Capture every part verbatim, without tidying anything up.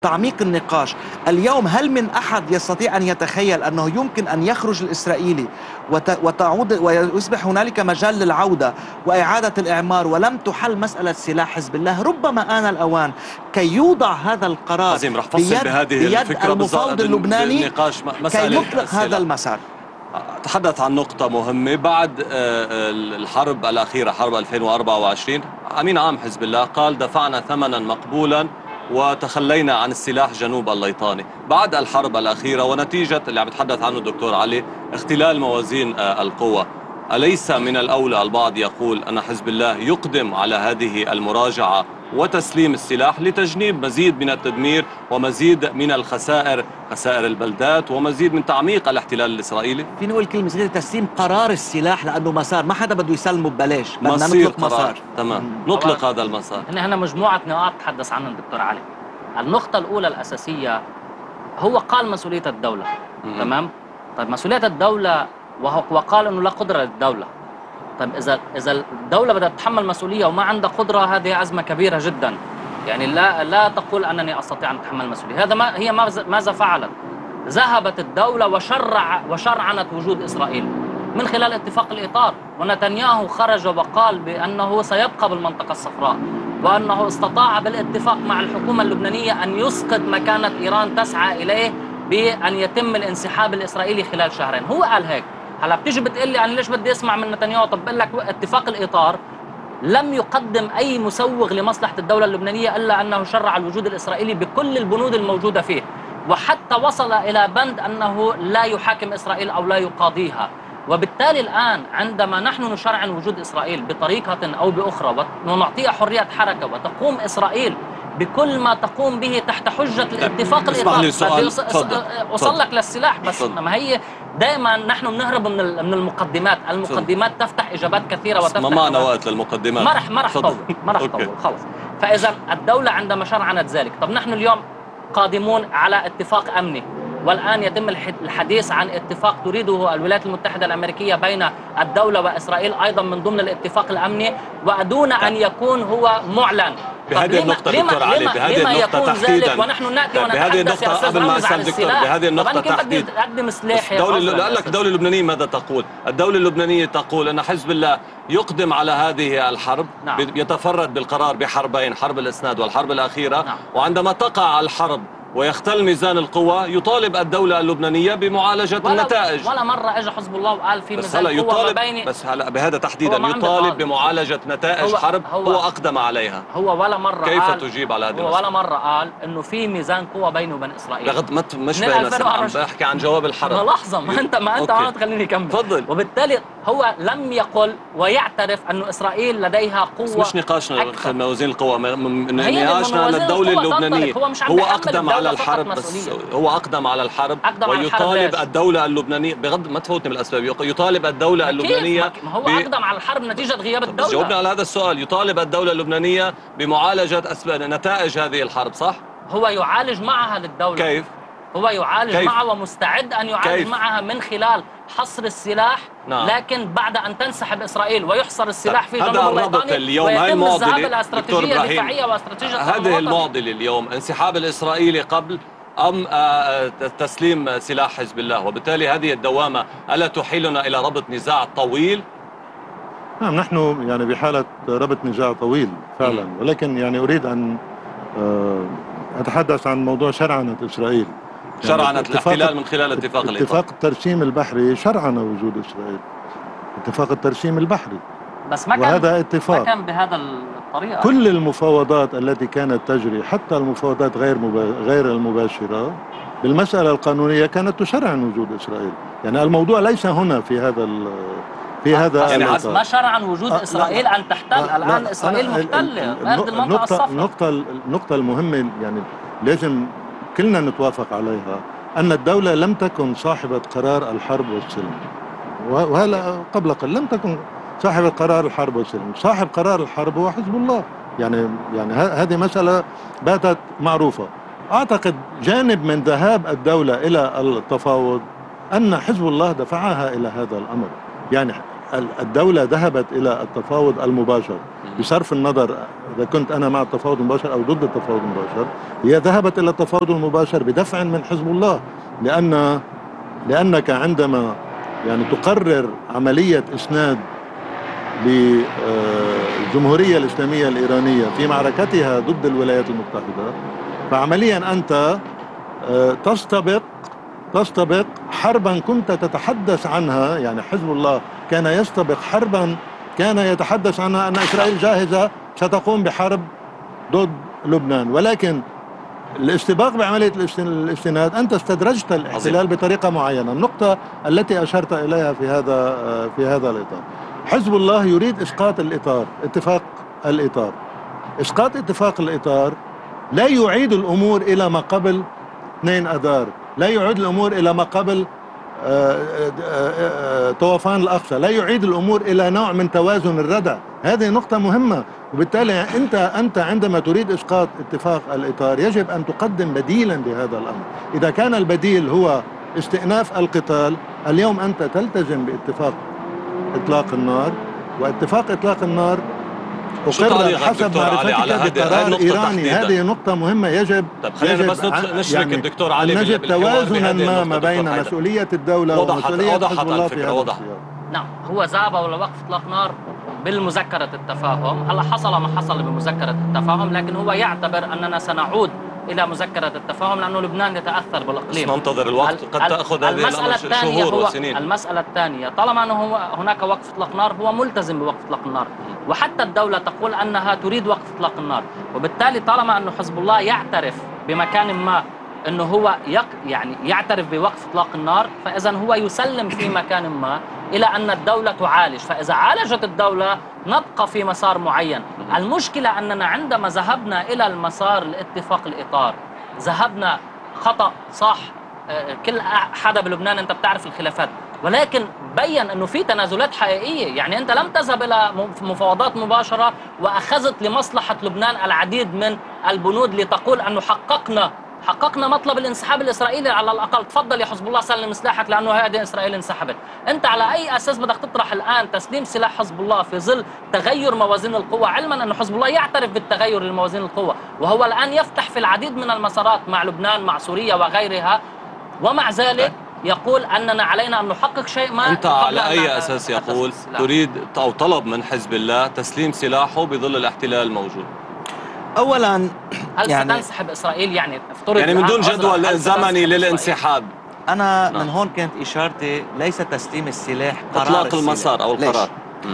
تعميق النقاش اليوم. هل من أحد يستطيع أن يتخيل أنه يمكن أن يخرج الإسرائيلي وتعود ويصبح هنالك مجال للعودة وإعادة الإعمار ولم تحل مسألة سلاح حزب الله؟ ربما آن الأوان كي يوضع هذا القرار عظيم. رح فصل بيد, بهذه بيد الفكرة المفاوض اللبناني كي نطلق هذا المسار. تحدث عن نقطة مهمة. بعد الحرب الأخيرة حرب ألفين وأربعة وعشرين أمين عام حزب الله قال دفعنا ثمنا مقبولا وتخلينا عن السلاح جنوب الليطاني. بعد الحرب الأخيرة ونتيجة اللي عم يتحدث عنه الدكتور علي اختلال موازين القوى، أليس من الأولى البعض يقول أن حزب الله يقدم على هذه المراجعة وتسليم السلاح لتجنيب مزيد من التدمير ومزيد من الخسائر، خسائر البلدات، ومزيد من تعميق الاحتلال الإسرائيلي؟ في نقول كلمة صغيرة، تسليم قرار السلاح لأنه مسار ما حدا بده يسلمه ببلاش، بدنا نطلق مسار. تمام، نطلق هذا المسار. هنا مجموعة نقاط تحدث عنها الدكتور علي. النقطة الأولى الأساسية، هو قال مسؤولية الدولة. مم. تمام؟ طيب مسؤولية الدولة وقال أنه لا قدرة للدولة. طيب إذا إذا الدولة بدها تتحمل مسؤولية وما عندها قدرة، هذه أزمة كبيرة جدا. يعني لا لا تقول أنني أستطيع أن أتحمل المسؤولية. هذا ما هي ماذا فعلت؟ ذهبت الدولة وشرع وشرعنت وجود إسرائيل من خلال اتفاق الإطار، ونتنياهو خرج وقال بأنه سيبقى بالمنطقة الصفراء، وأنه استطاع بالاتفاق مع الحكومة اللبنانية أن يسقط مكانة إيران تسعى إليه بأن يتم الانسحاب الإسرائيلي خلال شهرين. هو قال هيك. هلا بتيجي بتقول لي أنا ليش بدي أسمع من نتنياهو؟ طب بقول لك اتفاق الإطار لم يقدم أي مسوغ لمصلحة الدولة اللبنانية إلا أنه شرع الوجود الإسرائيلي بكل البنود الموجودة فيه، وحتى وصل إلى بند أنه لا يحاكم إسرائيل أو لا يقاضيها. وبالتالي الآن عندما نحن نشرع وجود إسرائيل بطريقة أو بأخرى ونعطيها حرية حركة، وتقوم إسرائيل بكل ما تقوم به تحت حجة الاتفاق الإطار، أوصل لك للسلاح بس. ما هي دائما نحن بنهرب من من المقدمات، المقدمات فضل. تفتح إجابات كثيرة وتفتح ما معنا وقت للمقدمات. ما رح ما رح طول ما رح طول خلص. فإذا الدولة عندما شرعنت ذلك، طب نحن اليوم قادمون على اتفاق أمني، والآن يتم الحديث عن اتفاق تريده الولايات المتحدة الأمريكية بين الدولة وإسرائيل أيضا من ضمن الاتفاق الأمني، ودون أن يكون هو معلن. بهذه النقطة دكتور علي، بهذه النقطة تحديدا، ونحن نأتي بهذه النقطة قبل ما أسأل دكتور، بهذه النقطة تحديدا تقدم سلاح. لأن لك الدولة اللبنانية ماذا تقول؟ الدولة اللبنانية تقول أن حزب الله يقدم على هذه الحرب. نعم. يتفرد بالقرار بحربين، حرب الإسناد والحرب الأخيرة. نعم. وعندما تقع الحرب ويختل ميزان القوة يطالب الدولة اللبنانية بمعالجة ولا النتائج. ولا مرة اجى حزب الله وقال في ميزان القوة ما بين، بس هلا بهذا تحديدا يطالب بمعالجة نتائج هو حرب هو, هو أقدم عليها. هو ولا مرة كيف قال تجيب على هذه هو ولا مرة قال إنه في ميزان قوة بينه وبين إسرائيل. لغد ما مش بين عم بحكي عن جواب الحرب. لحظة، ما أنت ما أنت ما تخليني أكمل. تفضل. وبالتالي هو لم يقل ويعترف أنه إسرائيل لديها قوة. مش نقاشنا موازين القوى، نقاشنا عن الدولة اللبنانية. هو أقدم على الحرب، بس هو أقدم على الحرب أقدم ويطالب على الدولة اللبنانية بغض ما تفوتني بالأسباب، يطالب الدولة اللبنانية ما هو ب... أقدم على الحرب نتيجة غياب الدولة. جاوبنا على هذا السؤال. يطالب الدولة اللبنانية بمعالجة أسباب نتائج هذه الحرب، صح؟ هو يعالج معها للدولة. كيف؟ هو يعالج كيف؟ معها ومستعد أن يعالج كيف؟ معها من خلال حصر السلاح. نعم. لكن بعد أن تنسحب إسرائيل ويحصر السلاح في جنوب الليطاني اليوم هاي المعضلة إلى استراتيجية دفاعية واستراتيجية هذه المعضلة اليوم، انسحاب الإسرائيلي قبل أم تسليم سلاح حزب الله، وبالتالي هذه الدوامة ألا تحيلنا إلى ربط نزاع طويل؟ نعم، نحن يعني بحالة ربط نزاع طويل فعلا، ولكن يعني أريد أن أتحدث عن موضوع شرعنة إسرائيل. يعني شرعنة الاحتلال من خلال اتفاق الإطار. اتفاق الترسيم البحري شرعن وجود إسرائيل، اتفاق الترسيم البحري، بس ما كان وهذا اتفاق ما كان بهذا الطريقة. كل المفاوضات التي كانت تجري، حتى المفاوضات غير مبا... غير المباشرة بالمسألة القانونية، كانت تشرعن وجود إسرائيل. يعني الموضوع ليس هنا في هذا ال... في هذا يعني ما شرعن وجود أه إسرائيل أن تحتل. لا الآن لا إسرائيل محتلة أرض المنطقة الصفراء. النقطة النقطة المهمة يعني لازم كلنا نتوافق عليها، أن الدولة لم تكن صاحبة قرار الحرب والسلم، وهلا قبل قليل لم تكن صاحب قرار الحرب والسلم. صاحب قرار الحرب هو حزب الله. يعني يعني هذه مسألة باتت معروفة. أعتقد جانب من ذهاب الدولة إلى التفاوض أن حزب الله دفعها إلى هذا الأمر. يعني الدولة ذهبت إلى التفاوض المباشر بصرف النظر إذا كنت أنا مع التفاوض المباشر أو ضد التفاوض المباشر، هي ذهبت إلى التفاوض المباشر بدفع من حزب الله، لأن لأنك عندما يعني تقرر عملية إسناد للجمهورية الإسلامية الإيرانية في معركتها ضد الولايات المتحدة، فعمليا أنت تستبق تستبق حربا كنت تتحدث عنها. يعني حزب الله كان يستبق حربا كان يتحدث عنها أن إسرائيل جاهزة ستقوم بحرب ضد لبنان، ولكن الاستباق بعملية الاستناد أنت استدرجت الاحتلال بطريقة معينة. النقطة التي أشرت إليها في هذا في هذا الإطار، حزب الله يريد إسقاط الإطار، اتفاق الإطار. إسقاط اتفاق الإطار لا يعيد الأمور إلى ما قبل اثنين أذار، لا يعيد الأمور إلى ما قبل طوفان الأقصى، لا يعيد الأمور إلى نوع من توازن الردع. هذه نقطة مهمة، وبالتالي أنت أنت عندما تريد إسقاط اتفاق الإطار يجب أن تقدم بديلا لهذا الأمر. إذا كان البديل هو استئناف القتال، اليوم أنت تلتزم باتفاق إطلاق النار، واتفاق إطلاق النار أقر حسب معرفتك بقرار إيراني. هذه نقطة مهمة يجب طيب خلينا بس نشرك يعني الدكتور علي نجد توازنا ما ما بين مسؤولية الدولة ومسؤولية حزب الله في هذا السياق. نعم، هو ذهب لوقف إطلاق نار بالمذكرة التفاهم. هلا حصل ما حصل بمذكرة التفاهم، لكن هو يعتبر أننا سنعود إلى مذكرة التفاهم لأنه لبنان يتأثر بالإقليم. ننتظر الوقت، قد تأخذ هذه الأمر شهور وسنين. المسألة الثانية، طالما أنه هو هناك وقف إطلاق نار، هو ملتزم بوقف إطلاق النار، وحتى الدولة تقول أنها تريد وقف إطلاق النار، وبالتالي طالما أنه حزب الله يعترف بمكان ما أنه هو يق يعني يعترف بوقف إطلاق النار، فإذا هو يسلم في مكان ما إلى أن الدولة تعالج. فإذا عالجت الدولة نبقى في مسار معين. المشكلة أننا عندما ذهبنا إلى المسار الاتفاق الإطار ذهبنا خطأ صح. كل حدا بلبنان أنت بتعرف الخلافات، ولكن بين أنه في تنازلات حقيقية. يعني أنت لم تذهب إلى مفاوضات مباشرة وأخذت لمصلحة لبنان العديد من البنود لتقول أنه حققنا حققنا مطلب الانسحاب الإسرائيلي على الأقل. تفضل يا حزب الله سلم سلاحك لأنه هذه إسرائيل انسحبت. أنت على أي أساس بدك تطرح الآن تسليم سلاح حزب الله في ظل تغير موازين القوى، علما أن حزب الله يعترف بالتغير لموازين القوى، وهو الآن يفتح في العديد من المسارات مع لبنان مع سوريا وغيرها، ومع ذلك يقول أننا علينا أن نحقق شيء ما. أنت على أي أساس يقول تريد أو طلب من حزب الله تسليم سلاحه بظل الاحتلال الموجود؟ اولا هل يعني ستنسحب اسرائيل؟ يعني افترض يعني من دون جدول زمني للانسحاب. انا نعم. من هون كانت اشارتي ليس تسليم السلاح، قرار اطلاق المسار او القرار.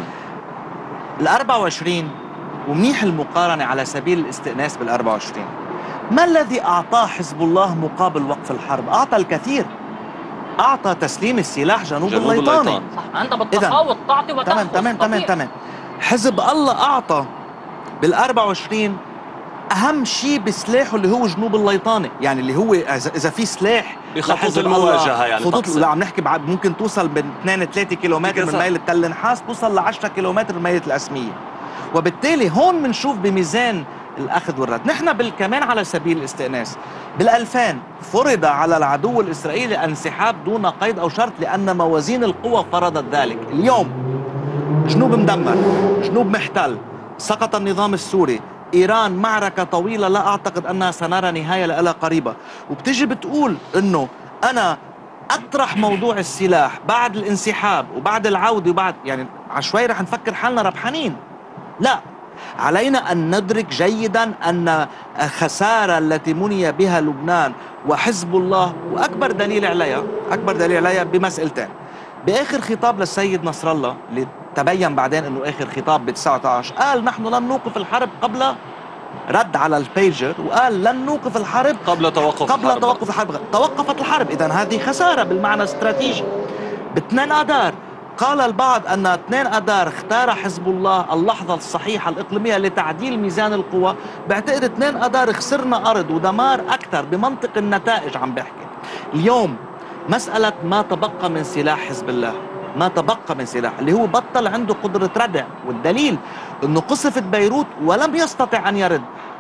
ال أربعة وعشرين ومنيح المقارنه على سبيل الاستئناس بال أربعة وعشرين. ما الذي اعطاه حزب الله مقابل وقف الحرب؟ اعطى الكثير، اعطى تسليم السلاح جنوب, جنوب الليطاني. صح، انت بالتفاوض تعطي وتاخذ. تمام تمام تمام تمام. حزب الله اعطى بال أربعة وعشرين اهم شيء بسلاحه اللي هو جنوب الليطاني، يعني اللي هو اذا في سلاح بخطوط المواجهه، يعني خطوط لا عم نحكي بعد ممكن توصل من اثنين ثلاثة كيلومتر من ميل تل نحاس توصل ل عشرة كيلومتر من ميل الاسميه. وبالتالي هون بنشوف بميزان الاخذ والرد. نحن كمان على سبيل الاستئناس بالألفين فرض على العدو الاسرائيلي انسحاب دون قيد او شرط لان موازين القوى فرضت ذلك. اليوم جنوب مدمر، جنوب محتل، سقط النظام السوري، إيران معركة طويلة لا أعتقد أنها سنرى نهاية لها قريبة، وبتجي بتقول أنه أنا أطرح موضوع السلاح بعد الانسحاب وبعد العودة وبعد يعني عشوائي رح نفكر حالنا ربحانين. لا، علينا أن ندرك جيدا أن الخسارة التي مني بها لبنان وحزب الله، وأكبر دليل عليها أكبر دليل عليها بمسألتين. بآخر خطاب للسيد نصر الله اللي تبين بعدين انه اخر خطاب ب تسعة عشر قال نحن لن نوقف الحرب قبل رد على البيجر، وقال لن نوقف الحرب قبل توقف قبل الحرب. توقف الحرب. توقفت الحرب، اذا هذه خساره بالمعنى الاستراتيجي. باثنين اذار قال البعض ان اثنين اذار اختار حزب الله اللحظه الصحيحه الاقليميه لتعديل ميزان القوى. بعتقد اثنين اذار خسرنا ارض ودمار اكثر بمنطق النتائج. عم بحكي اليوم مساله ما تبقى من سلاح حزب الله، ما تبقى من سلاح اللي هو بطل عنده قدرة ردع، والدليل انه قصفت بيروت ولم يستطع ان يرد.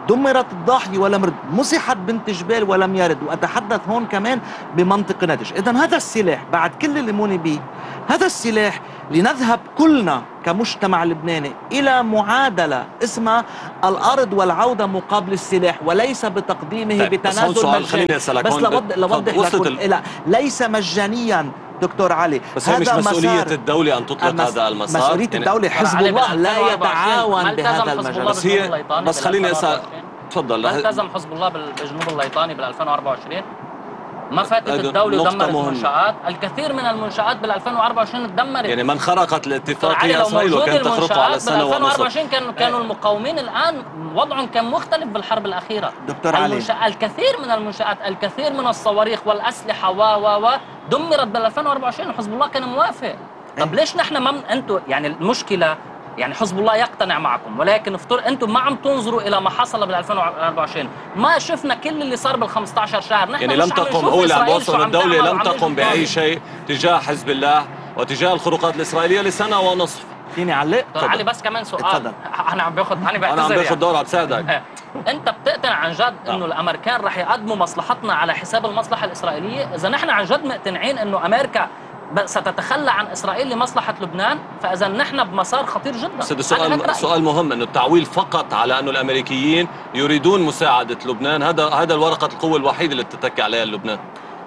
دمرت الضاحية ولم يرد، مسحت بنت جبال ولم يرد. وأتحدث هون كمان بمنطق ناتج. إذن هذا السلاح بعد كل اللي موني به، هذا السلاح لنذهب كلنا كمجتمع لبناني إلى معادلة اسمها الأرض والعودة مقابل السلاح، وليس بتقديمه طيب بتنازل مجاني. بس لوضح لوضح لك ليس مجانيا دكتور علي. بس هي مش مسؤولية الدولة أن تطلق المس... هذا المسار. مسؤولية يعني الدولة حزب الله لا يتعاون بهذا المجال. بس هي بس خليني أسأل، تفضل. التزم حزب الله بالجنوب الليطاني بال ألفين وأربعة وعشرين؟ ما فاتت الدولة ودمرت المنشآت، الكثير من المنشآت بال ألفين وأربعة وعشرين تدمرت. يعني من خرقت الاتفاقية إسرائيل وكانت تخرقه على سنة ونصف. ألفين وأربعة وعشرين كانوا كانوا المقاومين الآن وضعهم كان مختلف بالحرب الأخيرة. دكتور علي، الكثير من المنشآت، الكثير من الصواريخ والأسلحة و و و دمرت بال ألفين وأربعة وعشرين وحزب الله كان موافق. طب ليش نحن ما انتم يعني المشكلة يعني حزب الله يقتنع معكم، ولكن افتر انتم ما عم تنظروا الى ما حصل بال ألفين وأربعة وعشرين، ما شفنا كل اللي صار بال خمسة عشر شهر. نحن يعني لم تقم، هو اللي عم بوصل الدولة لم تقم بأي شيء تجاه حزب الله وتجاه الخروقات الإسرائيلية لسنة ونصف. فيني علق؟ دكتور علي بس كمان سؤال. انا عم باخذ انا بعتذر، انا عم باخذ دور عم بساعدك. انت بتقتنع عن جد انه الامريكان رح يقدموا مصلحتنا على حساب المصلحة الإسرائيلية؟ اذا نحن عن جد مقتنعين انه امريكا ستتخلى عن إسرائيل لمصلحة لبنان، فإذا نحن بمسار خطير جدا. بس سؤال سؤال مهم، انه التعويل فقط على انه الامريكيين يريدون مساعدة لبنان، هذا هذا الورقة القوة الوحيدة اللي بتتكي عليها لبنان.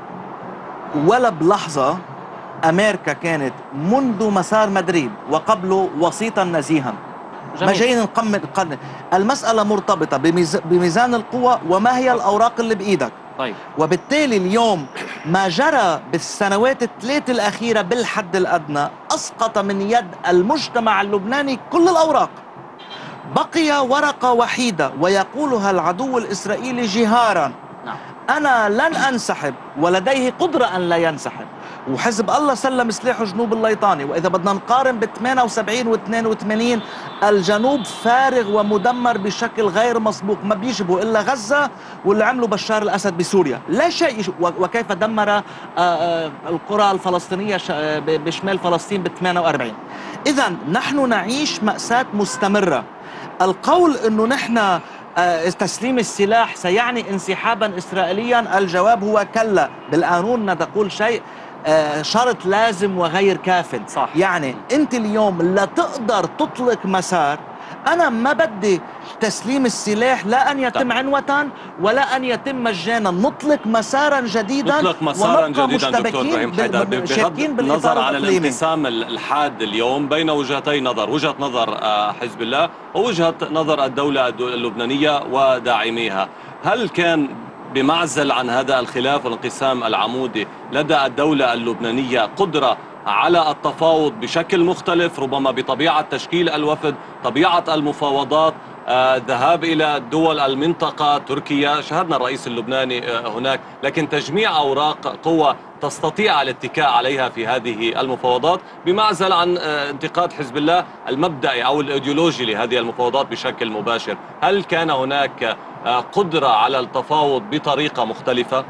ولا بلحظة أمريكا كانت منذ مسار مدريد وقبله وسيطا نزيها. ما جايين نقمن قرن. المسألة مرتبطة بميزان القوة وما هي الأوراق اللي بإيدك. طيب. وبالتالي اليوم ما جرى بالسنوات الثلاث الأخيرة بالحد الأدنى أسقط من يد المجتمع اللبناني كل الأوراق. بقي ورقة وحيدة ويقولها العدو الإسرائيلي جهارا: نعم. أنا لن أنسحب، ولديه قدرة أن لا ينسحب. وحزب الله سلم سلاحه جنوب الليطاني. وإذا بدنا نقارن ب ثمانية وسبعين و اثنين وثمانين، الجنوب فارغ ومدمر بشكل غير مسبوق، ما بيشبه إلا غزة واللي عمله بشار الأسد بسوريا، لا شيء. وكيف دمر القرى الفلسطينية بشمال فلسطين ب ثمانية وأربعين. إذن نحن نعيش مأساة مستمرة. القول أنه نحن تسليم السلاح سيعني انسحابا إسرائيليا، الجواب هو كلا. بالقانون تقول شيء شرط لازم وغير كاف. صح. يعني انت اليوم لا تقدر تطلق مسار. انا ما بدي تسليم السلاح، لا ان يتم عنوة ولا ان يتم مجانا. نطلق مسارا جديدا، نطلق مسارا جديدا دكتور ابراهيم حيدر، بغض النظر عن الانقسام الحاد اليوم بين وجهتي نظر، وجهة نظر حزب الله ووجهة نظر الدولة اللبنانية وداعميها. هل كان بمعزل عن هذا الخلاف والانقسام العمودي لدى الدولة اللبنانية قدرة على التفاوض بشكل مختلف، ربما بطبيعة تشكيل الوفد، طبيعة المفاوضات، الذهاب إلى دول المنطقة، تركيا، شاهدنا الرئيس اللبناني هناك، لكن تجميع أوراق قوة تستطيع الاتكاء عليها في هذه المفاوضات بمعزل عن انتقاد حزب الله المبدئي أو الإيديولوجي لهذه المفاوضات بشكل مباشر؟ هل كان هناك قدرة على التفاوض بطريقة مختلفة؟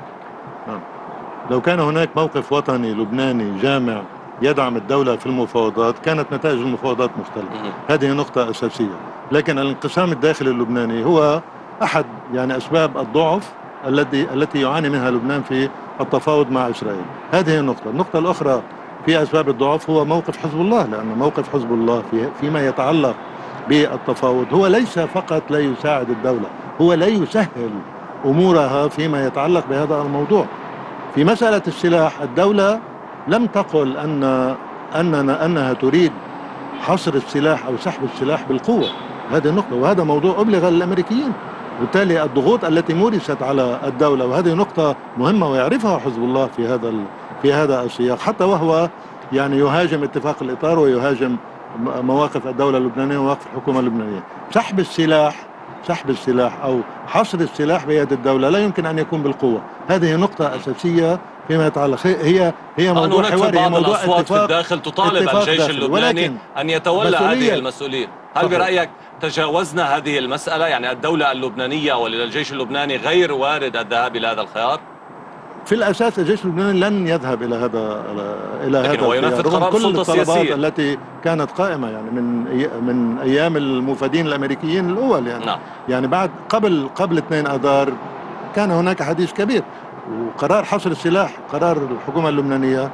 لو كان هناك موقف وطني لبناني جامع يدعم الدولة في المفاوضات كانت نتائج المفاوضات مختلفة. هذه نقطة أساسية. لكن الانقسام الداخلي اللبناني هو أحد يعني أسباب الضعف التي التي يعاني منها لبنان في التفاوض مع إسرائيل. هذه النقطة. النقطة الأخرى في أسباب الضعف هو موقف حزب الله، لأن موقف حزب الله في فيما يتعلق بالتفاوض هو ليس فقط لا يساعد الدولة، هو لا يسهل أمورها فيما يتعلق بهذا الموضوع. في مسألة السلاح الدولة لم تقل أن أننا أنها تريد حصر السلاح أو سحب السلاح بالقوة. هذه النقطة، وهذا موضوع أبلغ الأمريكيين. بالتالي الضغوط التي مورست على الدولة، وهذه نقطة مهمة ويعرفها حزب الله في هذا في هذا السياق، حتى وهو يعني يهاجم اتفاق الإطار ويهاجم مواقف الدولة اللبنانية ومواقف الحكومة اللبنانية. سحب السلاح سحب السلاح أو حصر السلاح بيد الدولة لا يمكن أن يكون بالقوة. هذه نقطة أساسية فيما يتعلق. هي هي موضوع حواري، هي موضوع اتفاق في الداخل تطالب الجيش اللبناني أن يتولى هذه المسؤولية. هل برأيك تجاوزنا هذه المسألة؟ يعني الدولة اللبنانية وللجيش اللبناني غير وارد الذهاب إلى هذا الخيار؟ في الاساس الجيش اللبناني لن يذهب الى هذا الى هذا لكن هو ينفذ قرار كل السلطة الطلبات السياسية التي كانت قائمه يعني من من ايام المفادين الامريكيين الاول يعني نعم. يعني بعد قبل قبل اثنين اذار كان هناك حديث كبير، وقرار حصر السلاح قرار الحكومه اللبنانيه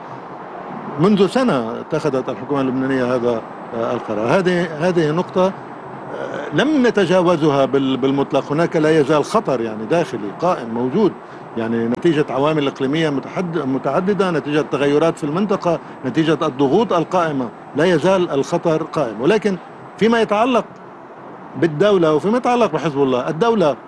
منذ سنه اتخذت الحكومه اللبنانيه هذا القرار. هذه هذه نقطه لم نتجاوزها بالمطلق. هناك لا يزال خطر يعني داخلي قائم موجود، يعني نتيجة عوامل إقليمية متعددة، نتيجة تغيرات في المنطقة، نتيجة الضغوط القائمة، لا يزال الخطر قائم. ولكن فيما يتعلق بالدولة وفيما يتعلق بحزب الله، الدولة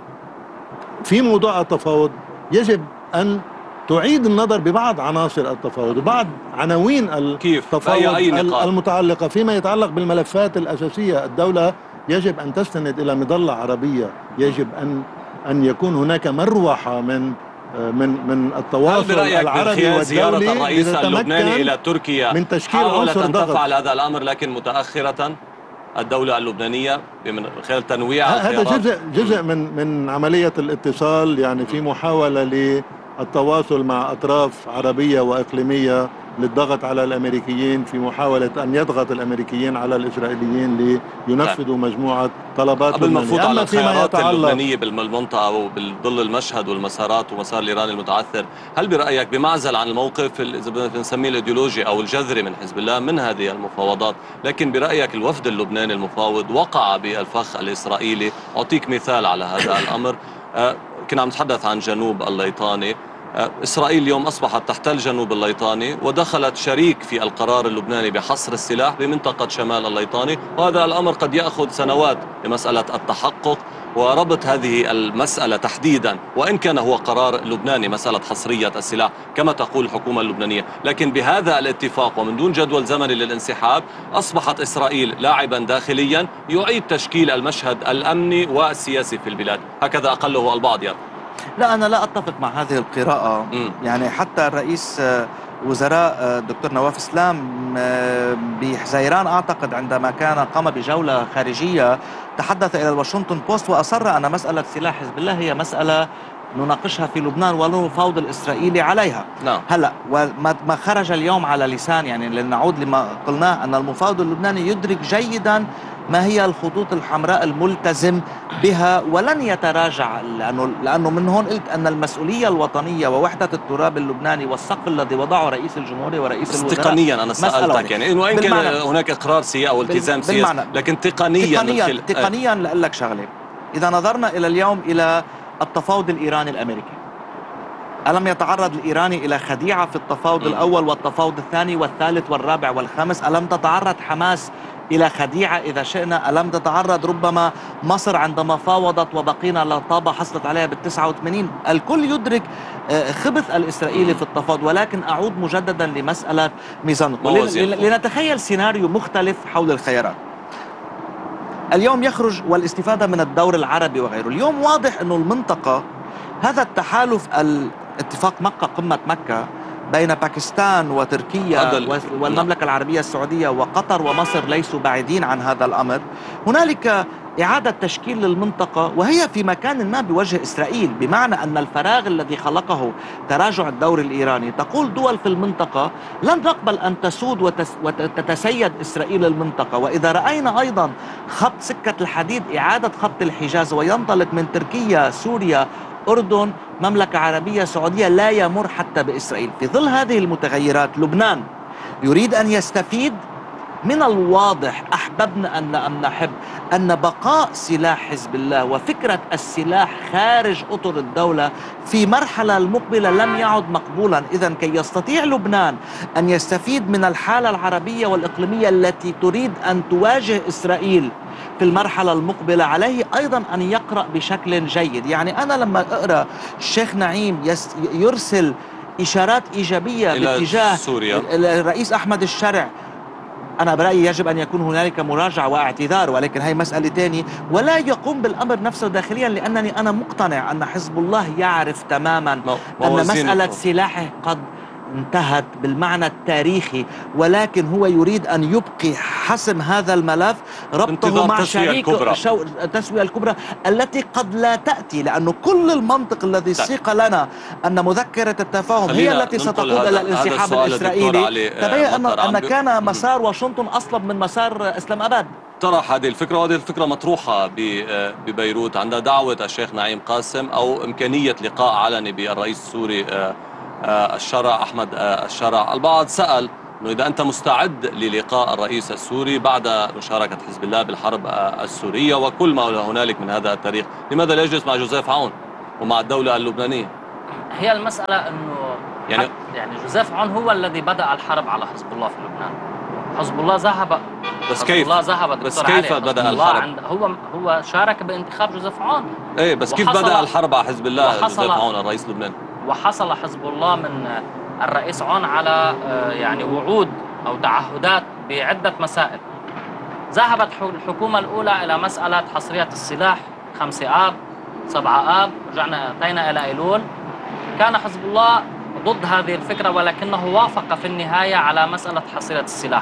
في موضوع التفاوض يجب أن تعيد النظر ببعض عناصر التفاوض وبعض عناوين التفاوض المتعلقة فيما يتعلق بالملفات الأساسية. الدولة يجب أن تستند إلى مظلة عربية، يجب أن أن يكون هناك مروحة من من من التواصل العربي والدولي. زيارة الرئيس اللبناني إلى تركيا من تشكيل حاولت عنصر أن ضغط تفعل هذا الأمر لكن متأخرة الدولة اللبنانية من خلال تنويع هذا جزء جزء من من عملية الاتصال، يعني في محاولة للتواصل مع أطراف عربية وإقليمية للضغط على الأمريكيين، في محاولة أن يضغط الأمريكيين على الإسرائيليين لينفذوا مجموعة طلبات قبل ما نفوت على الخيارات يتعلق اللبنانية بالمنطقة وبالظل المشهد والمسارات ومسار الإيراني المتعثر، هل برأيك بمعزل عن الموقف إذا بدنا نسميه الإيديولوجي أو الجذري من حزب الله من هذه المفاوضات، لكن برأيك الوفد اللبناني المفاوض وقع بالفخ الإسرائيلي؟ أعطيك مثال على هذا الأمر. آه كنا عم نتحدث عن جنوب الليطاني. إسرائيل اليوم أصبحت تحتل جنوب الليطاني ودخلت شريك في القرار اللبناني بحصر السلاح بمنطقة شمال الليطاني، وهذا الأمر قد يأخذ سنوات لمسألة التحقق وربط هذه المسألة تحديدا، وإن كان هو قرار لبناني مسألة حصرية السلاح كما تقول الحكومة اللبنانية، لكن بهذا الاتفاق ومن دون جدول زمني للانسحاب أصبحت إسرائيل لاعبا داخليا يعيد تشكيل المشهد الأمني والسياسي في البلاد، هكذا أقله البعض يرى. لا، أنا لا أتفق مع هذه القراءة. م. يعني حتى الرئيس وزراء الدكتور نواف اسلام بحزيران أعتقد عندما كان قام بجولة خارجية تحدث إلى الواشنطن بوست وأصر أن مسألة سلاح حزب الله هي مسألة نناقشها في لبنان والمفاوض الإسرائيلي عليها. نعم. هلا وما خرج اليوم على لسان، يعني لنعود لما قلناه، أن المفاوض اللبناني يدرك جيدا ما هي الخطوط الحمراء الملتزم بها ولن يتراجع، لأنه, لأنه من هون قلت أن المسؤولية الوطنية ووحدة التراب اللبناني والسقف الذي وضعه رئيس الجمهورية ورئيس الوزراء. تقنيا أنا سألتك يعني وإن كان هناك إقرار سياسي أو التزام سياسي، لكن تقنيا تقنيا, خل... تقنيا لأقول لك شغلة. إذا نظرنا إلى اليوم إلى التفاوض الإيراني الأمريكي، ألم يتعرض الإيراني إلى خديعة في التفاوض م. الأول والتفاوض الثاني والثالث والرابع والخامس؟ ألم تتعرض حماس إلى خديعة إذا شئنا؟ ألم تتعرض ربما مصر عندما فاوضت وبقينا لطابة حصلت عليها بالتسعة وثمانين؟ الكل يدرك خبث الإسرائيلي في التفاوض، ولكن أعود مجددا لمسألة ميزان القوى لنتخيل سيناريو مختلف حول الخيارات. اليوم يخرج والاستفادة من الدور العربي وغيره. اليوم واضح أنه المنطقة هذا التحالف الاتفاق مكة قمة مكة بين باكستان وتركيا والمملكة العربية السعودية وقطر ومصر ليسوا بعيدين عن هذا الأمر. هنالك إعادة تشكيل للمنطقة وهي في مكان ما بوجه إسرائيل، بمعنى أن الفراغ الذي خلقه تراجع الدور الإيراني، تقول دول في المنطقة لن تقبل أن تسود وتتسيد إسرائيل المنطقة. وإذا رأينا أيضا خط سكة الحديد، إعادة خط الحجاز وينطلق من تركيا سوريا أردن مملكة عربية سعودية لا يمر حتى بإسرائيل. في ظل هذه المتغيرات لبنان يريد أن يستفيد من الواضح، أحببنا أن أم نحب، أن بقاء سلاح حزب الله وفكرة السلاح خارج أطر الدولة في مرحلة المقبلة لم يعد مقبولا. إذن كي يستطيع لبنان أن يستفيد من الحالة العربية والإقليمية التي تريد أن تواجه إسرائيل في المرحلة المقبلة، عليه أيضا أن يقرأ بشكل جيد. يعني أنا لما أقرأ الشيخ نعيم يرسل إشارات إيجابية باتجاه سوريا الرئيس أحمد الشرع، أنا برأيي يجب أن يكون هنالك مراجعة واعتذار، ولكن هي مسألة تانية، ولا يقوم بالأمر نفسه داخليا، لأنني أنا مقتنع أن حزب الله يعرف تماما أن مسألة سلاحه قد انتهت بالمعنى التاريخي، ولكن هو يريد أن يبقي حسم هذا الملف، ربطه مع شريكه التسوية الكبرى التي قد لا تأتي، لأنه كل المنطق الذي سيق لنا أن مذكرة التفاهم هي التي ستقود إلى الانسحاب الإسرائيلي، تبين أن أن كان مسار واشنطن أصلب من مسار إسلام أباد. طرح هذه الفكرة، وهذه الفكرة مطروحة ببيروت عند دعوة الشيخ نعيم قاسم أو إمكانية لقاء علني بالرئيس السوري الشرع أحمد الشرع. البعض سأل أنه إذا أنت مستعد للقاء الرئيس السوري بعد مشاركة حزب الله بالحرب السورية وكل ما هنالك من هذا التاريخ، لماذا لا يجلس مع جوزيف عون ومع الدولة اللبنانية؟ هي المسألة أنه يعني, يعني جوزيف عون هو الذي بدأ الحرب على حزب الله في لبنان. حزب الله ذهب بس كيف الله ذهب بس كيف بدأ الحرب؟ عند هو هو شارك بانتخاب جوزيف عون. ايه بس كيف بدأ الحرب على حزب الله جوزيف عون الرئيس اللبناني؟ وحصل حزب الله من الرئيس عون على يعني وعود أو تعهدات بعدة مسائل. ذهبت الحكومة الأولى إلى مسألة حصرية السلاح خمسة آب سبعة آب، رجعنا أتينا إلى أيلول. كان حزب الله ضد هذه الفكرة، ولكنه وافق في النهاية على مسألة حصرية السلاح،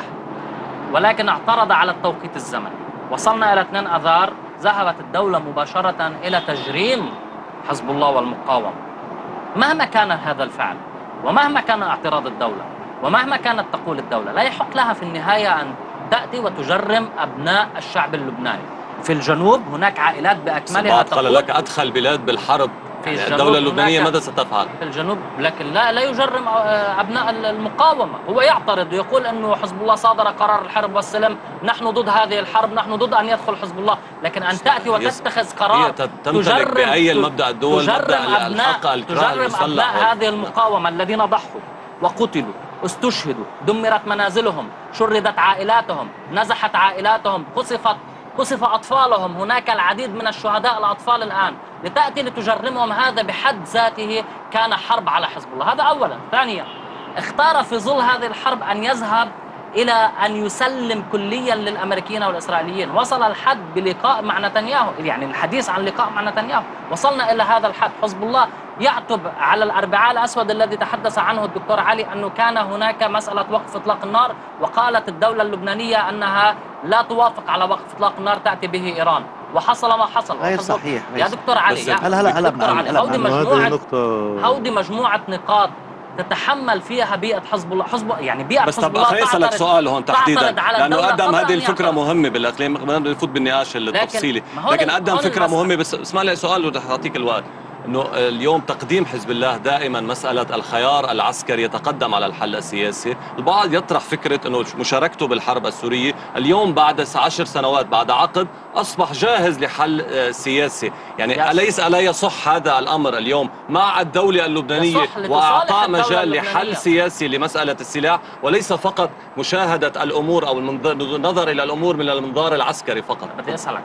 ولكن اعترض على التوقيت الزمني. وصلنا إلى اثنين آذار، ذهبت الدولة مباشرة إلى تجريم حزب الله والمقاومة. مهما كان هذا الفعل ومهما كان اعتراض الدولة ومهما كانت تقول الدولة، لا يحق لها في النهاية أن تأتي وتجرم أبناء الشعب اللبناني. في الجنوب هناك عائلات بأكملها تقول قال لك أدخل بلاد بالحرب، يعني الدولة اللبنانية ماذا ستفعل؟ في الجنوب، لكن لا لا يجرم أبناء المقاومة. هو يعترض ويقول أنه حزب الله صادر قرار الحرب والسلم، نحن ضد هذه الحرب، نحن ضد أن يدخل حزب الله. لكن أن تأتي وتتخذ قرار تجرم بأي المبدأ الدول تجرم أبناء, تجرم أبناء هذه المقاومة الذين ضحوا وقتلوا، استشهدوا، دمرت منازلهم، شردت عائلاتهم، نزحت عائلاتهم، قصفت قصف أطفالهم. هناك العديد من الشهداء الأطفال الآن، لتأتي لتجرمهم. هذا بحد ذاته كان حرب على حزب الله. هذا أولا. ثانيا، اختار في ظل هذه الحرب أن يذهب إلى أن يسلم كليا للأمريكيين والإسرائيليين. وصل الحد بلقاء مع نتنياهو، يعني الحديث عن لقاء مع نتنياهو. وصلنا إلى هذا الحد. حزب الله يعتب على الأربعاء الأسود الذي تحدث عنه الدكتور علي أنه كان هناك مسألة وقف إطلاق النار، وقالت الدولة اللبنانية أنها لا توافق على وقف إطلاق النار تأتي به إيران، وحصل ما حصل. غير صحيح. يا دكتور علي، يا هلا هلا دكتور علي، هودي مجموعة هودي مجموعة نقاط تتحمل فيها بيئة حزب الله. حزب يعني بيئة بس حزب الله. بس طب أسألك سؤال هون تحديدا، لأنه قدم هذه الفكرة يعني مهمة بالأقليم، بدنا نفوت بالنقاش التفصيلي، لكن قدم فكرة مهمة. بس اسمع لي سؤال ورح أعطيك الوقت. انه اليوم تقديم حزب الله دائما مسألة الخيار العسكري يتقدم على الحل السياسي. البعض يطرح فكرة انه مشاركته بالحرب السورية اليوم بعد عشر سنوات بعد عقد اصبح جاهز لحل سياسي، يعني أليس ألا يصح هذا الامر اليوم مع الدولة اللبنانية واعطاء مجال لحل سياسي لمسألة السلاح، وليس فقط مشاهدة الامور او النظر الى الامور من المنظار العسكري فقط؟ بدي اسألك،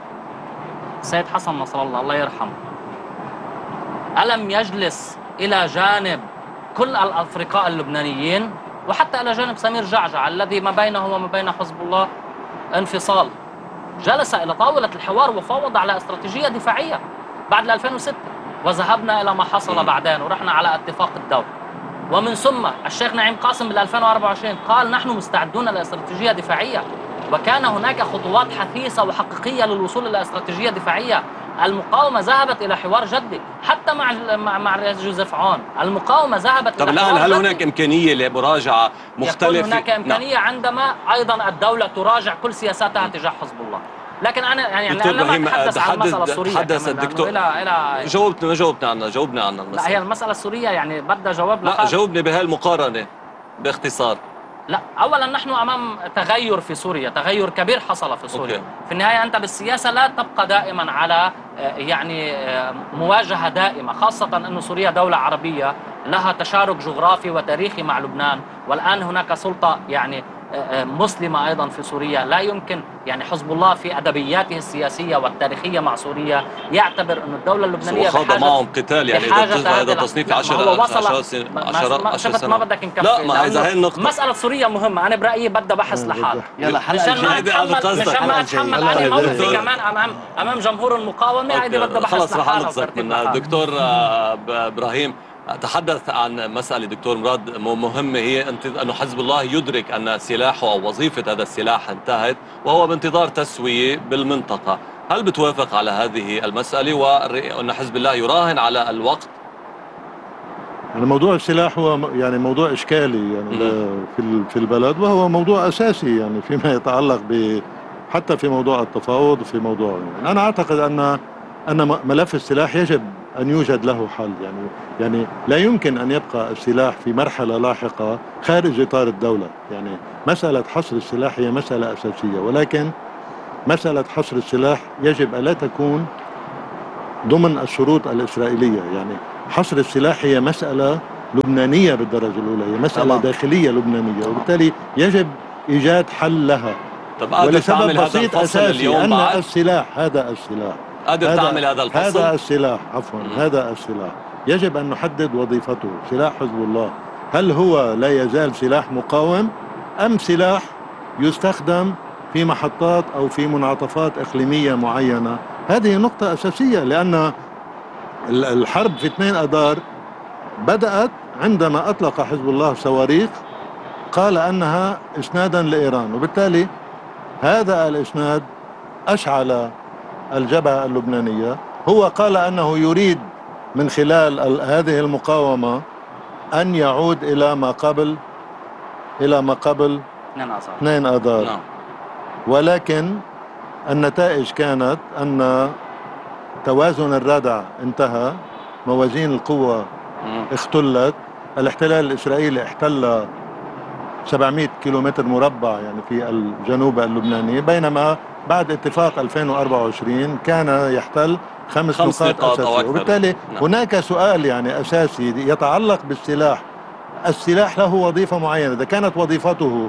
السيد حسن نصر الله الله يرحمه ألم يجلس إلى جانب كل الأفرقاء اللبنانيين وحتى إلى جانب سمير جعجع الذي ما بينه وما بين حزب الله انفصال؟ جلس إلى طاولة الحوار وفاوض على استراتيجية دفاعية بعد ألفين وستة، وذهبنا إلى ما حصل بعدين ورحنا على اتفاق الدولة. ومن ثم الشيخ نعيم قاسم بال ألفين وأربعة وعشرين قال نحن مستعدون لاستراتيجية دفاعية، وكان هناك خطوات حثيثة وحقيقية للوصول إلى استراتيجية دفاعية. المقاومة ذهبت إلى حوار جدي حتى مع مع الرئيس جوزيف عون. المقاومة ذهبت طب إلى الآن حوار هل جدي. هناك إمكانية لمراجعة مختلفة؟ يكون هناك إمكانية نعم. عندما أيضا الدولة تراجع كل سياساتها تجاه حزب الله. لكن أنا يعني دكتور لما إبراهيم أتحدث عن المسألة السورية تحدث الدكتور إلى إلى جاوبنا ما جاوبنا عنها جاوبنا عنها لا هي المسألة السورية يعني بدها جواب. لا جاوبني بهالمقارنة باختصار. لا، أولا نحن أمام تغير في سوريا، تغير كبير حصل في سوريا. أوكي. في النهاية أنت بالسياسة لا تبقى دائما على يعني مواجهة دائمة، خاصة أن سوريا دولة عربية لها تشارك جغرافي وتاريخي مع لبنان، والآن هناك سلطة يعني مسلمة أيضا في سوريا. لا يمكن يعني حزب الله في أدبياته السياسية والتاريخية مع سوريا يعتبر أن الدولة اللبنانية بحاجة معهم قتال، يعني إذا هذا تصنيف عشرة عشرة سنة ما بدك نكفي. لا ما إذا هي النقطة مسألة سوريا مهمة، أنا برأيي بدها بحث لحال. يلا حلقة مشان ما أتحمل مشان ما أتحمل أنا موقفي كمان أمام أمام جمهور المقاومة. هيدي بدها بحث لحال. خلص رح نقصك من الدكتور إبراهيم. تحدث عن مسألة دكتور مراد مهمة، هي أنه حزب الله يدرك أن سلاحه أو وظيفة هذا السلاح انتهت وهو بانتظار تسوية بالمنطقة. هل بتوافق على هذه المسألة وأن حزب الله يراهن على الوقت؟ يعني موضوع السلاح هو يعني موضوع إشكالي يعني في في البلد، وهو موضوع أساسي يعني فيما يتعلق ب حتى في موضوع التفاوض وفي موضوع يعني أنا أعتقد أن أن ملف السلاح يجب أن يوجد له حل. يعني يعني لا يمكن أن يبقى السلاح في مرحلة لاحقة خارج إطار الدولة. يعني مسألة حصر السلاح هي مسألة أساسية، ولكن مسألة حصر السلاح يجب ألا تكون ضمن الشروط الإسرائيلية. يعني حصر السلاح هي مسألة لبنانية بالدرجة الأولى، هي مسألة طبعا. داخلية لبنانية، وبالتالي يجب إيجاد حل لها. طب قادر تعمل هذا الفصل اليوم أن بعد؟ السلاح هذا السلاح قادر هذا تعمل هذا الفصل؟ هذا السلاح عفوا م- هذا السلاح يجب أن نحدد وظيفته. سلاح حزب الله هل هو لا يزال سلاح مقاوم أم سلاح يستخدم في محطات أو في منعطفات إقليمية معينة؟ هذه نقطة أساسية، لأن الحرب في اثنين أذار بدأت عندما أطلق حزب الله صواريخ قال أنها إسنادا لإيران، وبالتالي هذا الإسناد أشعل الجبهة اللبنانية. هو قال أنه يريد من خلال هذه المقاومة أن يعود إلى ما قبل إلى ما قبل اثنين آذار، ولكن النتائج كانت أن توازن الردع انتهى، موازين القوة اختلت، الاحتلال الإسرائيلي احتل سبعمئة كيلومتر مربع يعني في الجنوب اللبناني، بينما بعد اتفاق ألفين وأربعة وعشرين كان يحتل خمس, خمس نقاط, نقاط أساسية. وبالتالي نعم. هناك سؤال يعني أساسي يتعلق بالسلاح. السلاح له وظيفة معينة، إذا كانت وظيفته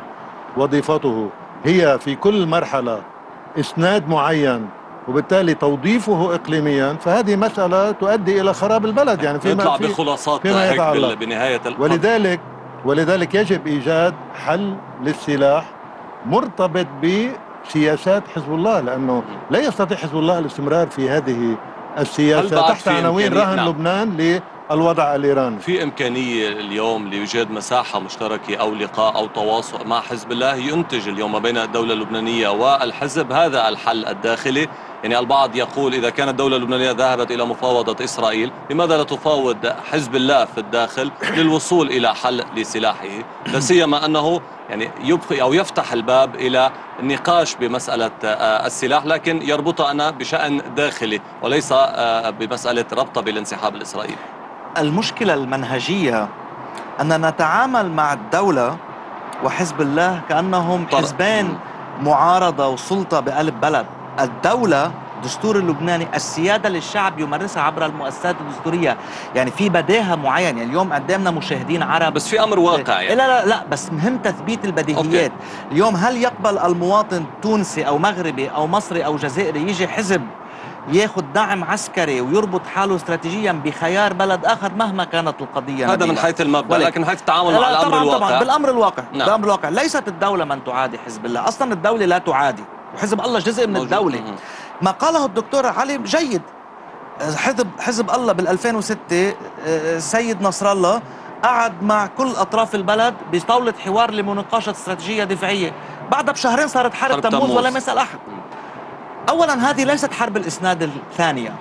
وظيفته هي في كل مرحلة إسناد معين وبالتالي توظيفه إقليميا، فهذه مسألة تؤدي إلى خراب البلد. يعني فيما يطلع بخلاصات هيك بنهاية القرن. ولذلك ولذلك يجب إيجاد حل للسلاح مرتبط بسياسات حزب الله، لأنه لا يستطيع حزب الله الاستمرار في هذه السياسة تحت عناوين رهن نعم. لبنان للوضع الإيراني. في إمكانية اليوم لإيجاد مساحة مشتركة أو لقاء أو تواصل مع حزب الله ينتج اليوم بين الدولة اللبنانية والحزب هذا الحل الداخلي؟ يعني البعض يقول إذا كانت الدولة اللبنانية ذهبت إلى مفاوضة إسرائيل، لماذا لا تفاوض حزب الله في الداخل للوصول إلى حل لسلاحه؟ لا سيما أنه يعني يبقي أو يفتح الباب إلى النقاش بمسألة السلاح، لكن يربطها أنا بشأن داخلي وليس بمسألة ربطة بالانسحاب الإسرائيلي. المشكلة المنهجية أن نتعامل مع الدولة وحزب الله كأنهم حزبين معارضة وسلطة بقلب بلد. الدولة الدستور اللبناني السيادة للشعب يمارسها عبر المؤسسات الدستورية، يعني في بداهة معين. يعني اليوم قدامنا مشاهدين عرب، بس في أمر واقعي يعني. لا لا لا بس مهم تثبيت البديهيات. أوكي. اليوم هل يقبل المواطن تونسي أو مغربي أو مصري أو جزائري يجي حزب ياخذ دعم عسكري ويربط حاله استراتيجيا بخيار بلد آخر مهما كانت القضية؟ هذا من حيث المبدأ، لكن من حيث التعامل مع الأمر طبعاً الواقع. طبعا بالأمر الواقع. نعم. بالأمر الواقع ليست الدولة من تعادي حزب الله، أصلا الدولة لا تعادي، وحزب الله جزء من الدولة. ما قاله الدكتور علي جيد. حزب حزب الله بال ألفين وستة السيد نصر الله قعد مع كل أطراف البلد بطاولة حوار لمناقشة استراتيجية دفاعية، بعدها بشهرين صارت حرب, حرب تموز, تموز ولم يسأل أحد. أولا هذه ليست حرب الإسناد الثانية.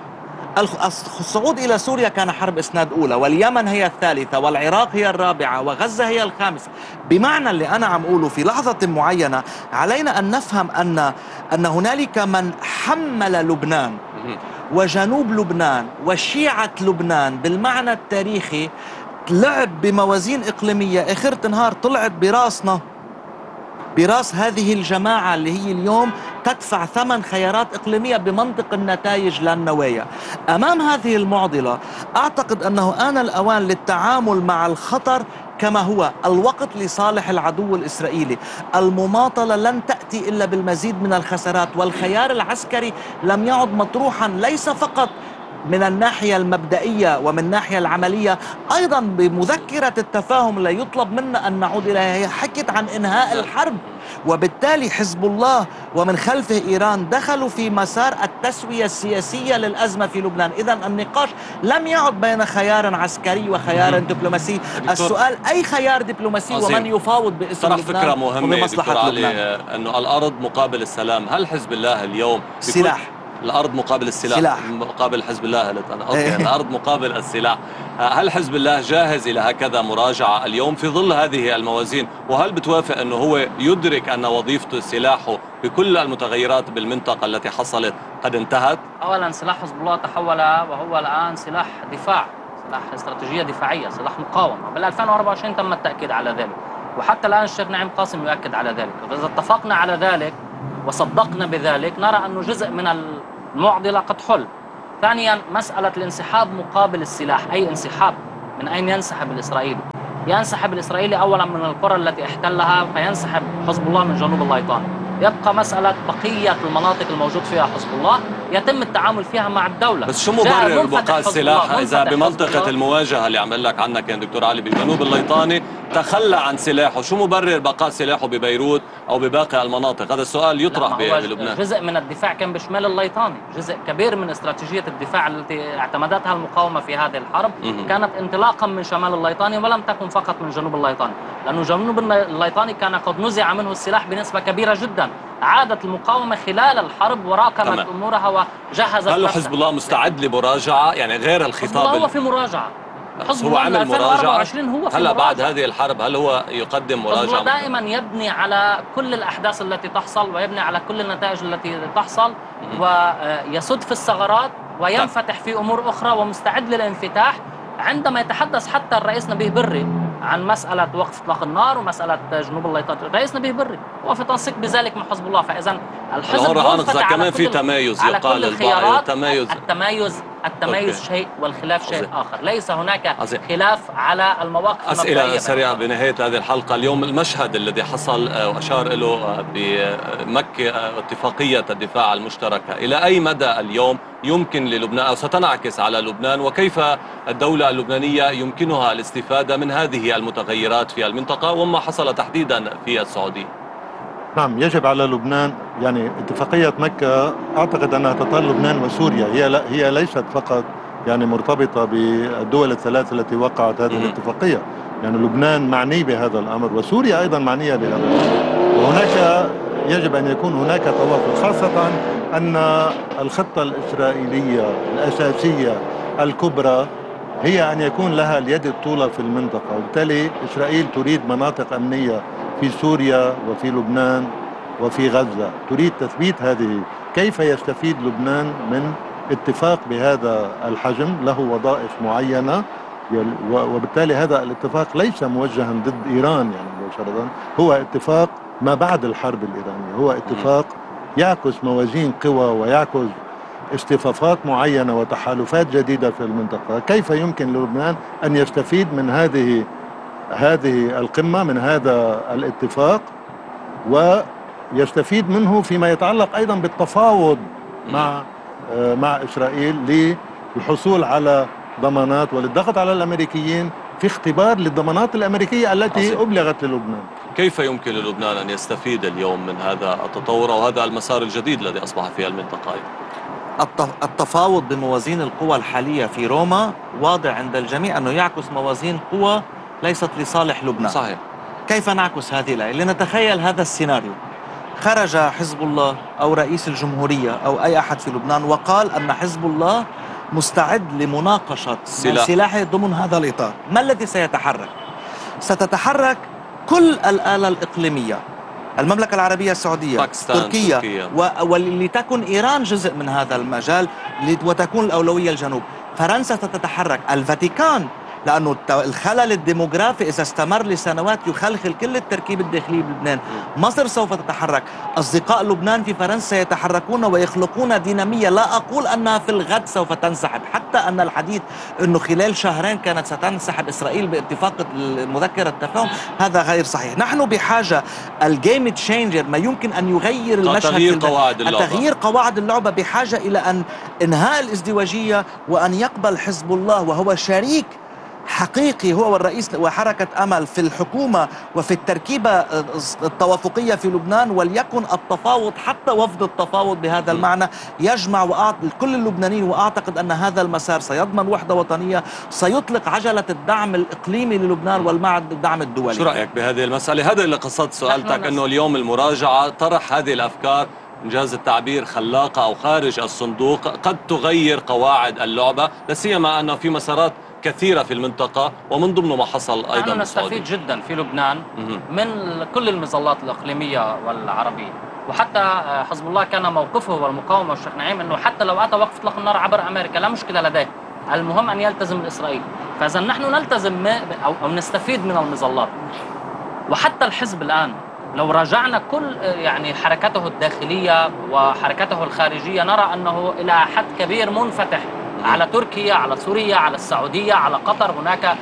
الصعود إلى سوريا كان حرب إسناد أولى، واليمن هي الثالثة، والعراق هي الرابعة، وغزة هي الخامسة. بمعنى اللي أنا عم أقوله في لحظة معينة علينا أن نفهم أن أن هنالك من حمل لبنان وجنوب لبنان وشيعة لبنان بالمعنى التاريخي، لعب بموازين إقليمية. آخر نهار طلعت براسنا براس هذه الجماعة اللي هي اليوم تدفع ثمن خيارات إقليمية بمنطق النتائج لا النوايا. أمام هذه المعضلة أعتقد أنه آن الأوان للتعامل مع الخطر كما هو. الوقت لصالح العدو الإسرائيلي. المماطلة لن تأتي إلا بالمزيد من الخسارات، والخيار العسكري لم يعد مطروحا ليس فقط من الناحية المبدئية ومن الناحية العملية أيضا بمذكرة التفاهم لا يطلب منا أن نعود إليها، هي حكت عن إنهاء الحرب، وبالتالي حزب الله ومن خلفه إيران دخلوا في مسار التسوية السياسية للأزمة في لبنان. إذن النقاش لم يعد بين خيار عسكري وخيار دبلوماسي، السؤال أي خيار دبلوماسي عظيم. ومن يفاوض باسم طرح لبنان فكرة مهمة وبمصلحة دكتور لبنان. علي، أنه الأرض مقابل السلام. هل حزب الله اليوم سلاح الأرض مقابل السلاح سلاح. مقابل حزب الله قلت أنا أوكي الأرض مقابل السلاح، هل حزب الله جاهز إلى هكذا مراجعة اليوم في ظل هذه الموازين؟ وهل بتوافق أنه هو يدرك أن وظيفته سلاحه بكل المتغيرات بالمنطقة التي حصلت قد انتهت؟ أولا سلاح حزب الله تحول وهو الآن سلاح دفاع، سلاح استراتيجية دفاعية، سلاح مقاومة. بال ألفين وأربعة وعشرين تم التأكيد على ذلك، وحتى الآن الشيخ نعيم قاسم يؤكد على ذلك. وإذا اتفقنا على ذلك وصدقنا بذلك نرى أنه جزء من المعضلة قد حل. ثانيا مسألة الانسحاب مقابل السلاح، أي انسحاب، من أين ينسحب الإسرائيلي؟ ينسحب الإسرائيلي أولا من القرى التي احتلها، فينسحب حزب الله من جنوب الليطاني. يبقى مسألة بقية المناطق الموجود فيها حزب الله يتم التعامل فيها مع الدولة. بس شو مبرر بقاء السلاح إذا بمنطقة المواجهة اللي عم لك عنها كان دكتور علي بجنوب الليطاني تخلى عن سلاحه؟ شو مبرر بقاء سلاحه ببيروت أو بباقي المناطق؟ هذا السؤال يطرح بلبنان. جزء من الدفاع كان بشمال الليطاني، جزء كبير من استراتيجية الدفاع التي اعتمدتها المقاومة في هذه الحرب م- كانت انطلاقا من شمال الليطاني ولم تكن فقط من جنوب الليطاني، لأنه جنوب الليطاني كان قد نزع منه السلاح بنسبة كبيرة جدا. عادت المقاومة خلال الحرب وراكمت أمورها وجهزت. هل حزب الله مستعد لمراجعة؟ يعني غير الخطاب حزب الله هو في مراجعة، حزب هو عمل مراجعة هو في هلا مراجعة. بعد هذه الحرب هل هو يقدم مراجعة؟ هو دائما يبني على كل الأحداث التي تحصل ويبني على كل النتائج التي تحصل ويسد في الثغرات وينفتح في أمور أخرى ومستعد للانفتاح. عندما يتحدث حتى الرئيس نبيه بري عن مسألة وقف إطلاق النار ومسألة جنوب الليطاني، الرئيس نبيه بري هو في تنسيق بذلك مع حزب الله. فإذا الحزب منفتح على كمان في تمايز يقال البعض. التمايز التمايز التمايز أوكي. شيء والخلاف شيء أزي. آخر. ليس هناك أزي. خلاف على المواقف. أسئلة سريعة بنهاية هذه الحلقة. اليوم المشهد الذي حصل وأشار له بمكة اتفاقية الدفاع المشتركة، إلى أي مدى اليوم يمكن للبنان أو ستنعكس على لبنان، وكيف الدولة اللبنانية يمكنها الاستفادة من هذه المتغيرات في المنطقة وما حصل تحديدا في السعودية؟ نعم، يجب على لبنان، يعني اتفاقية مكة أعتقد أنها تطال لبنان وسوريا، هي لا هي ليست فقط يعني مرتبطة بالدول الثلاث التي وقعت هذه الاتفاقية، يعني لبنان معني بهذا الأمر وسوريا أيضا معنية بهذا الأمر، وهناك يجب أن يكون هناك توافق، خاصة أن الخطة الإسرائيلية الأساسية الكبرى هي أن يكون لها اليد الطولى في المنطقة، وبالتالي إسرائيل تريد مناطق أمنية في سوريا وفي لبنان وفي غزة، تريد تثبيت هذه. كيف يستفيد لبنان من اتفاق بهذا الحجم له وظائف معينة؟ وبالتالي هذا الاتفاق ليس موجها ضد إيران يعني مباشرة، هو اتفاق ما بعد الحرب الإيرانية، هو اتفاق يعكس موازين قوى ويعكس اصطفافات معينة وتحالفات جديدة في المنطقة. كيف يمكن للبنان أن يستفيد من هذه هذه القمة، من هذا الاتفاق، ويستفيد منه فيما يتعلق أيضا بالتفاوض مع مع إسرائيل للحصول على ضمانات وللضغط على الأمريكيين في اختبار للضمانات الأمريكية التي عظيم. أبلغت للبنان. كيف يمكن للبنان أن يستفيد اليوم من هذا التطور وهذا المسار الجديد الذي أصبح في المنطقة؟ التفاوض بموازين القوى الحالية في روما واضح عند الجميع أنه يعكس موازين قوى ليست لصالح لبنان. صحيح. كيف نعكس هذه الآية؟ لنتخيل هذا السيناريو: خرج حزب الله أو رئيس الجمهورية أو أي أحد في لبنان وقال أن حزب الله مستعد لمناقشة سلاح. سلاحه ضمن هذا الإطار. ما الذي سيتحرك؟ ستتحرك كل الآلة الإقليمية، المملكة العربية السعودية، باكستان، تركيا, تركيا. ولتكن إيران جزء من هذا المجال وتكون الأولوية الجنوب. فرنسا ستتحرك، الفاتيكان لأنه الت- الخلل الديموغرافي إذا استمر لسنوات يخلخل كل التركيب الداخلي بلبنان. مصر سوف تتحرك، أصدقاء لبنان في فرنسا يتحركون ويخلقون دينامية، لا أقول أنها في الغد سوف تنسحب، حتى أن الحديث أنه خلال شهرين كانت ستنسحب إسرائيل باتفاق مذكرة التفاهم هذا غير صحيح. نحن بحاجة الجيم تشينجر، ما يمكن أن يغير المشهد، تغيير قواعد اللعبة. تغيير قواعد اللعبة، بحاجة إلى أن إنهاء الازدواجية وأن يقبل حزب الله وهو شريك حقيقي هو والرئيس وحركة أمل في الحكومة وفي التركيبة التوافقية في لبنان، وليكن التفاوض حتى وفد التفاوض بهذا المعنى يجمع وأعط... كل اللبنانيين، وأعتقد أن هذا المسار سيضمن وحدة وطنية، سيطلق عجلة الدعم الإقليمي للبنان والمع الدعم الدولي. شو رأيك بهذه المسألة؟ هذا اللي قصدت سؤالتك، أنه اليوم المراجعة طرح هذه الأفكار إنجاز التعبير خلاقة أو خارج الصندوق قد تغير قواعد اللعبة، لا سيما أنه في مسارات كثيرة في المنطقة ومن ضمنه ما حصل أيضا. نحن نستفيد جدا في لبنان من كل المظلات الإقليمية والعربية، وحتى حزب الله كان موقفه والمقاومة والشيخ نعيم أنه حتى لو أتى وقف إطلاق النار عبر أمريكا لا مشكلة لديه، المهم أن يلتزم الإسرائيل. فإذا نحن نلتزم أو, أو نستفيد من المظلات. وحتى الحزب الآن لو راجعنا كل يعني حركته الداخلية وحركته الخارجية نرى أنه إلى حد كبير منفتح على تركيا، على سوريا، على السعودية، على قطر. هناك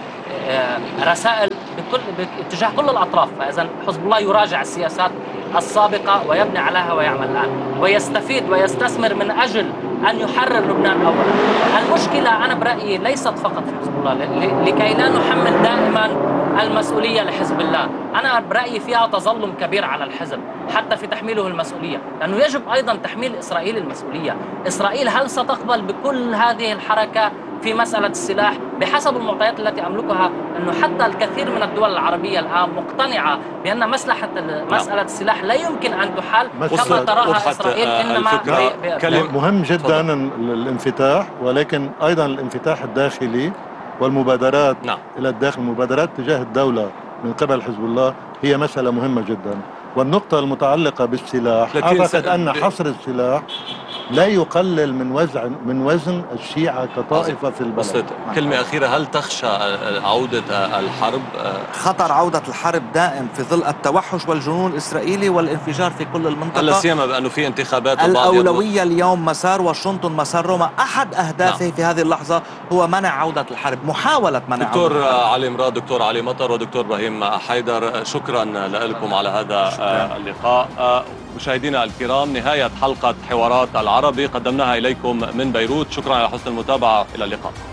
رسائل بكل باتجاه كل الأطراف. فإذا حزب الله يراجع السياسات السابقة ويبني عليها ويعمل الآن ويستفيد ويستثمر من أجل أن يحرر لبنان أولا. المشكلة أنا برأيي ليست فقط في حزب الله، لكي لا نحمل دائما المسؤولية لحزب الله. أنا برأيي فيها تظلم كبير على الحزب حتى في تحميله المسؤولية، لأنه يجب أيضا تحميل إسرائيل المسؤولية. إسرائيل هل ستقبل بكل هذه الحركة في مسألة السلاح؟ بحسب المعطيات التي أملكها أنه حتى الكثير من الدول العربية الآن مقتنعة بأن مصلحة مسألة السلاح لا يمكن أن تحل كما تراها إسرائيل، إنما كلم مهم جدا الانفتاح، ولكن أيضا الانفتاح الداخلي والمبادرات نعم. إلى الداخل، مبادرات تجاه الدولة من قبل حزب الله هي مسألة مهمة جدا. والنقطة المتعلقة بالسلاح، أعتقد أن حصر السلاح لا يقلل من وزن من وزن الشيعة كطائفة في البلد. وصلت. كلمة أخيرة، هل تخشى عودة الحرب؟ خطر عودة الحرب دائم في ظل التوحش والجنون الإسرائيلي والانفجار في كل المنطقة، لا سيما بأنه في انتخابات. الأولوية اليوم مسار واشنطن، مسار روما. أحد أهدافه نعم. في هذه اللحظة هو منع عودة الحرب، محاولة منع دكتور عودة الحرب. علي مراد، دكتور علي مطر، ودكتور إبراهيم حيدر، شكرا لكم على هذا شكرا. اللقاء. مشاهدينا الكرام، نهاية حلقة حوارات العربي قدمناها إليكم من بيروت. شكرا على حسن المتابعة، إلى اللقاء.